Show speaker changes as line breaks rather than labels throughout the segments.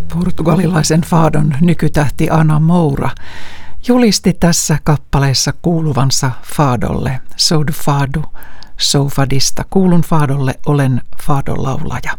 Portugalilaisen fadon nykytähti Ana Moura julisti tässä kappaleessa kuuluvansa fadolle. Sou do fado, sou fadista. Kuulun fadolle, olen fadolaulaja.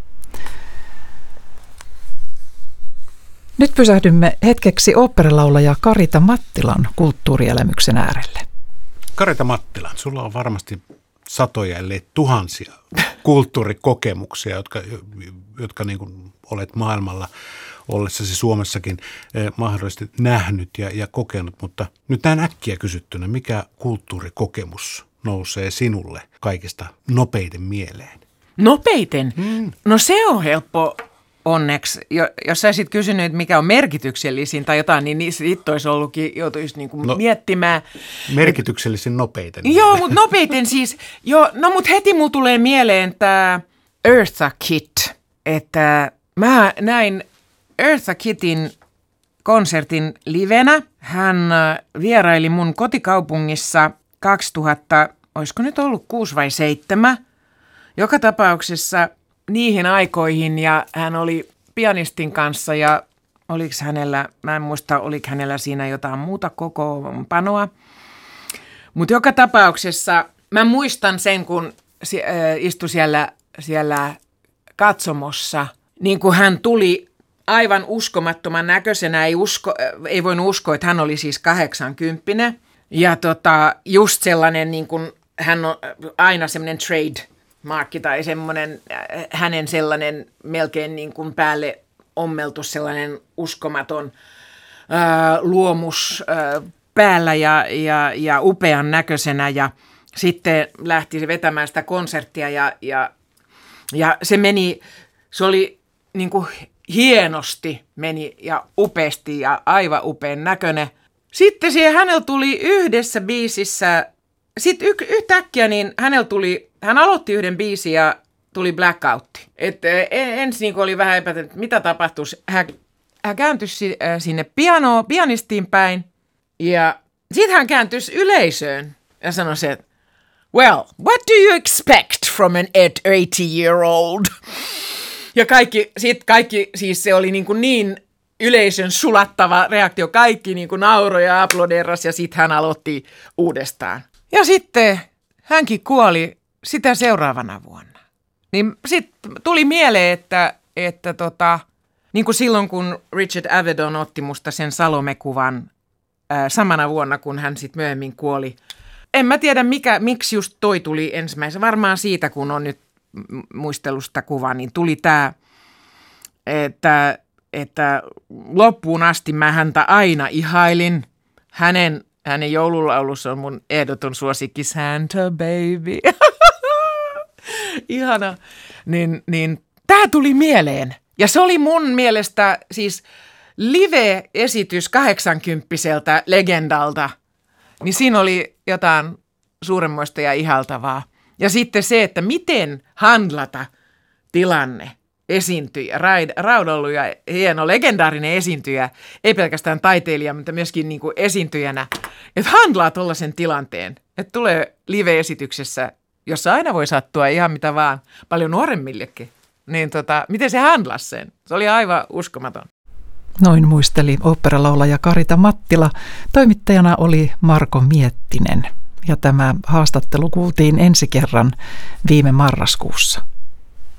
Nyt pysähdymme hetkeksi oopperalaulaja Karita Mattilan kulttuurielämyksen äärelle.
Karita Mattila, sulla on varmasti satoja, ellei tuhansia kulttuurikokemuksia, jotka niin kuin olet maailmalla ollessasi Suomessakin mahdollisesti nähnyt ja kokenut. Mutta nyt näin äkkiä kysyttynä, mikä kulttuurikokemus nousee sinulle kaikista nopeiten mieleen?
Nopeiten? No se on helppo. Onneksi, jos sä olisit kysynyt, että mikä on merkityksellisin tai jotain, niin siitä olisi ollutkin, joutuisi niinku miettimään.
Merkityksellisin nopeiten.
Joo, mutta nopeiten siis. Mutta heti mulla tulee mieleen tämä Eartha Kitt. Että mä näin Eartha Kittin konsertin livenä. Hän vieraili mun kotikaupungissa 2000, olisiko nyt ollut 6 vai 7. Joka tapauksessa niihin aikoihin ja hän oli pianistin kanssa ja oliko hänellä, mä en muista, oliko hänellä siinä jotain muuta kokoonpanoa. Mutta joka tapauksessa mä muistan sen, kun istui siellä katsomossa, niin kuin hän tuli aivan uskomattoman näköisenä, ei voinut uskoa, että hän oli siis 80. Ja just sellainen, niin kuin hän on aina semmoinen trademarkki tai semmoinen, hänen sellainen melkein niin kuin päälle ommeltu sellainen uskomaton luomus päällä ja upean näköisenä ja sitten lähti vetämään sitä konserttia ja se oli niin kuin hienosti meni ja upeasti ja aivan upean näköinen. Sitten hänellä tuli yhdessä biisissä, sitten yhtäkkiä niin hän aloitti yhden biisin ja tuli blackoutti. Ensin niin oli vähän epätöntä, mitä tapahtuisi. Hän kääntyi sinne pianistiin päin ja sitten hän kääntyi yleisöön ja sanoi se, että well, what do you expect from an 80-year-old? Ja kaikki, siis se oli niin yleisön sulattava reaktio. Kaikki niin kuin nauroi ja aplodeerasi ja sitten hän aloitti uudestaan. Ja sitten hänkin kuoli sitä seuraavana vuonna. Niin sitten tuli mieleen, että niin kuin silloin kun Richard Avedon otti musta sen Salome-kuvan samana vuonna, kun hän sitten myöhemmin kuoli. En mä tiedä, miksi just toi tuli ensimmäisenä. Varmaan siitä, kun on nyt muistelusta kuva, niin tuli tämä, että loppuun asti mä häntä aina ihailin. Hänen joululaulussa on mun ehdoton suosikki Santa Baby. Ihana. Niin tää tuli mieleen. Ja se oli mun mielestä siis live-esitys 80-vuotiaalta legendalta. Niin siinä oli jotain suuremmoista ja ihaltavaa. Ja sitten se, että miten handlata tilanne, esiintyjä. Raud on ollut ja hieno, legendaarinen esiintyjä, ei pelkästään taiteilija, mutta myöskin niin kuin esiintyjänä. Että handlaa tuollaisen tilanteen, että tulee live-esityksessä, jossa aina voi sattua ihan mitä vaan, paljon nuoremmillekin. Niin miten se handlasi sen? Se oli aivan uskomaton.
Noin muisteli oopperalaulaja Karita Mattila. Toimittajana oli Marko Miettinen. Ja tämä haastattelu kuultiin ensi kerran viime marraskuussa.